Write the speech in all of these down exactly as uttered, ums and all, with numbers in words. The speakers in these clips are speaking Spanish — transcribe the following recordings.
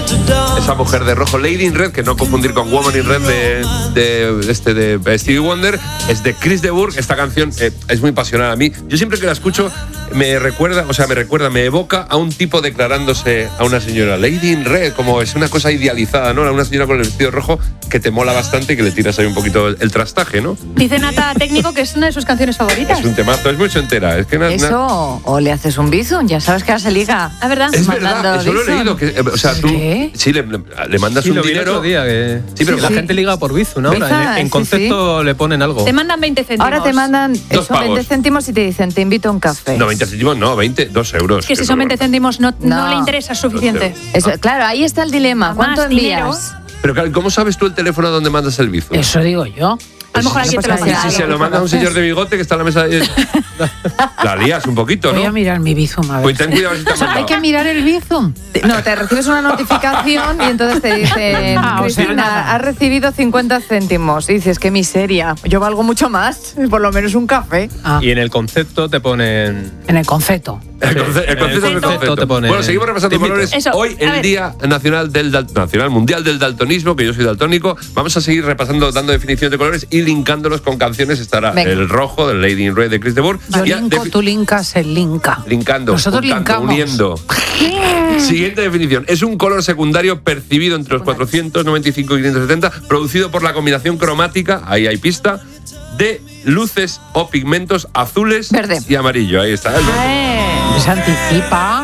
Esa mujer de rojo, Lady in Red, que no confundir con Woman in Red de, de, este, de Stevie Wonder, es de Chris de Burgh. Esta canción eh, es muy pasional a mí. Yo siempre que la escucho me recuerda, o sea, me recuerda, me evoca a un tipo declarándose a una señora. Lady in Red, como es una cosa idealizada, ¿no? Una señora con el vestido rojo que te mola bastante y que le tiras ahí un poquito el, el trastaje, ¿no? Dice Nata Técnico que es una de sus canciones favoritas. Es un temazo, es muy entera. Es que na, Eso, na... o le haces un bizum, ya sabes que ahora se liga. ¿A verdad? Es verdad, eso lo he leído. Que, o sea, tú ¿Qué? sí, le, le mandas sí, un lo vi el dinero. otro día, que sí, pero sí, la sí. gente liga por Bizum ahora. Bizum, en, en sí, concepto sí. le ponen algo. Te mandan veinte céntimos. Ahora te mandan Dos son veinte pavos. céntimos y te dicen, te invito a un café. No, veinte céntimos, no, veinte, dos euros. Es que si no, son veinte céntimos no, no. No. le interesa suficiente. Eso, claro, ahí está el dilema. ¿Cuánto Más envías? dinero. Pero claro, ¿cómo sabes tú el teléfono a donde mandas el bizum? Eso digo yo. A lo mejor alguien te lo Pues hace. Si se lo manda a un señor de bigote que está en la mesa de... La lías un poquito, Voy a ¿no? mirar mi Bizum a ver. Pues ten cuidado si te O han sea, hay mandado. que mirar el Bizum. No, te recibes una notificación y entonces te dicen, Ah, o sea, Cristina, nada. has recibido cincuenta céntimos. Y dices, qué miseria. Yo valgo mucho más, por lo menos un café. Ah, Y en el concepto te ponen... en el concepto. El conce- el concepto es el concepto. te pone- Bueno, seguimos repasando te invito. colores. Eso, Hoy a el ver. Día Nacional del Dal- Nacional Mundial del Daltonismo, que yo soy daltónico. Vamos a seguir repasando, dando definiciones de colores y linkándolos con canciones. Estará Venga. el rojo del Lady in Red de Chris de Burgh. Yo Ya linko, defi- tú linkas, él linka. Linkando, Nosotros juntando, linkamos. uniendo. Siguiente definición. Es un color secundario percibido entre los cuatrocientos noventa y cinco y quinientos setenta, producido por la combinación cromática, ahí hay pista, de luces o pigmentos azules Verde. y amarillo. Ahí está. el verde. Eh. Se anticipa.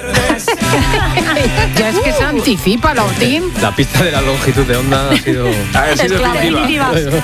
Ya es que se anticipa, Lautín. La pista de la longitud de onda ha sido... Ha sido Es clave, definitiva. definitiva.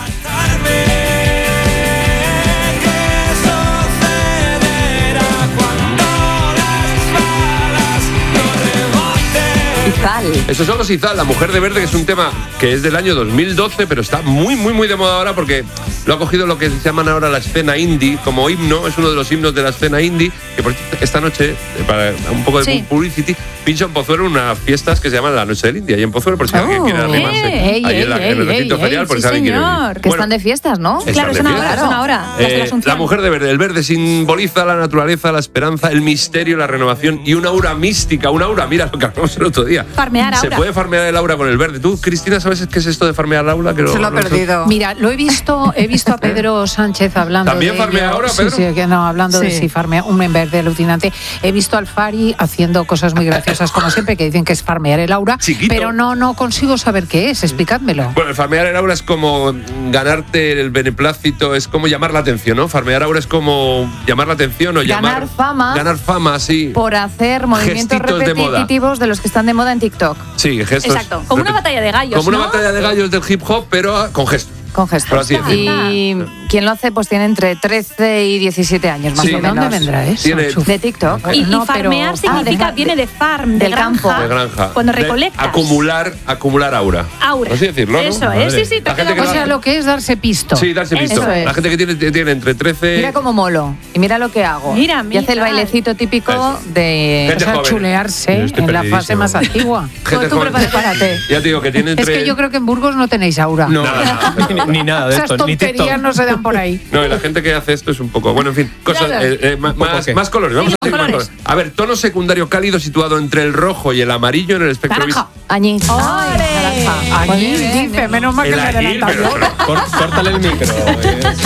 Izal. Esos son los Izal, la mujer de verde, que es un tema que es del año dos mil doce, pero está muy, muy, muy de moda ahora porque lo ha cogido lo que se llaman ahora la escena indie como himno. Es uno de los himnos de la escena indie, que por cierto, esta noche, eh, para un poco de Sí. publicity, pincho en Pozuelo unas fiestas que se llaman la Noche del Indie, ahí en Pozuelo, por si alguien Oh. quiere arrimarse. Ey, ahí en, la- ey, en el ey, recinto ey, ferial, por sí, si alguien quiere venir. señor. Que Bueno, están de fiestas, ¿no? Están Claro, de son fiesta. ahora, son ahora. Las de Eh, la Asunción. la mujer de verde. El verde simboliza la naturaleza, la esperanza, el misterio, la renovación y una aura mística. Una aura, mira lo que hablamos el otro día. Farmear Se aura. puede farmear el aura con el verde. ¿Tú, Cristina, sabes qué es esto de farmear el aura? Que Se lo ha no- perdido. Mira, lo he visto, he visto a Pedro Sánchez hablando ¿También de farmea ello. ahora, Sí, Pedro? sí, que no, hablando de Sí. si farmea, un verde alucinante. He visto al Fari haciendo cosas muy graciosas, como siempre, que dicen que es farmear el aura, Chiquito. pero no, no consigo saber qué es, explicádmelo. Bueno, el farmear el aura es como ganarte el beneplácito, es como llamar la atención, ¿no? Farmear aura es como llamar la atención o Ganar llamar... fama. Ganar fama, sí. Por hacer movimientos Gestitos de moda. repetitivos de los que están de moda en TikTok. Sí, gestos. Exacto. Como una batalla de gallos, Como una ¿no? batalla de gallos del hip hop, pero con gestos. Con Por gestos. así decirlo. Y quien lo hace, pues tiene entre trece y diecisiete años, más Sí. o ¿De menos. dónde vendrá eso? Tiene- Chuf? De TikTok. Y, y No, pero- farmear significa, Ah, de- viene de farm, de del granja, campo. De granja. Cuando De recolectas. acumular, acumular aura. Aura. Por así decirlo, ¿no? Eso Vale. es, sí, sí. te La gente queda que O lo muy sea, hace- lo que es darse pisto. Sí, darse Eso visto. es. La gente que tiene, tiene entre trece... Mira cómo molo. Y mira lo que hago. Mira, Y hace el mira. bailecito típico Eso. de... O Gente sea, joven. chulearse Yo estoy en la fase perdidísimo. más antigua. gente tú joven. prepárate. Ya te digo que tiene Es entre... que yo creo que en Burgos no tenéis aura. No, Nada, nada. ni, ni nada de Esas esto, ni tonterías TikTok. no se dan por ahí. No, y la gente que hace esto es un poco... Bueno, en fin, cosas... Claro. eh, eh, ma- ¿Un poco más, qué? más colores. Vamos Sí, a decir más colores. colores. A ver, tono secundario cálido situado entre el rojo y el amarillo en el espectro Naranja. vis- Añí. ¡Ole! Naranja. Allí Muy bien, dice, ¿eh? menos mal que El me he aguil, adelantado pero- yo. Cor- córtale el micro. eh.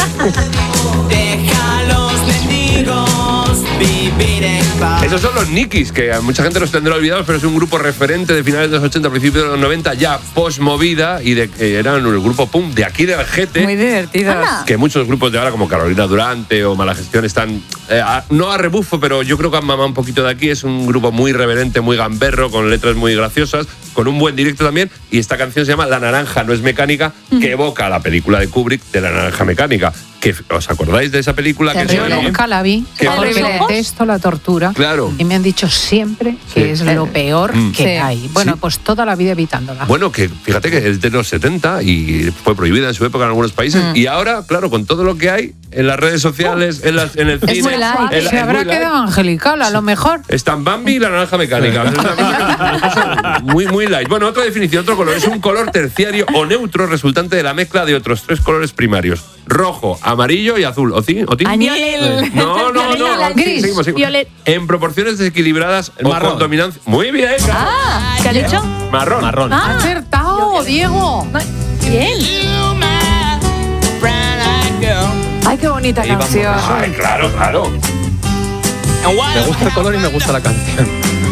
Deja a los mendigos vivir en paz. Esos son los Nikis, que a mucha gente los tendrá olvidados, pero es un grupo referente de finales de los ochenta, principios de los noventa, ya post-movida, y de, eh, eran el grupo punk de aquí de Algete. Muy divertidos. Anda. Que muchos grupos de ahora, como Carolina Durante o Mala Gestión, están, eh, a- no a rebufo, pero yo creo que han mamado un poquito de aquí. Es un grupo muy reverente, muy gamberro, con letras muy graciosas, con un buen directo también. Y esta canción se llama La naranja no es mecánica, que evoca la película de Kubrick de La naranja mecánica. Que, ¿os acordáis de esa película? Que Terrible. se Yo llama- nunca la vi, Qué porque horrible. detesto la tortura. Claro. Y me han dicho siempre que Sí. es lo peor Mm. que Sí. hay. Bueno, Sí. pues toda la vida evitándola. Bueno, que fíjate que es de los setenta y fue prohibida en su época en algunos países. Y ahora, claro, con todo lo que hay, en las redes sociales, en, las, en el cine. Es muy light. en la- Se es habrá muy light. quedado angelical, a lo mejor. Están Bambi y la naranja mecánica. Es una cosa- una cosa muy, muy light. Bueno, otra definición, otro color. Es un color terciario o neutro resultante de la mezcla de otros tres colores primarios. Rojo, amarillo y azul. ¿O sí? ¿O sí? Añil. No, no, no. Violet. Sí, seguimos, seguimos. Violet. En proporciones desequilibradas El o marrón. con dominancia. Muy bien. Ah, ¿qué has dicho? Marrón. Marrón. Ah. Acertado, Diego. Bien. Ay, qué bonita Ahí vamos. canción. Ay, claro, claro. Me gusta el color y me gusta la canción.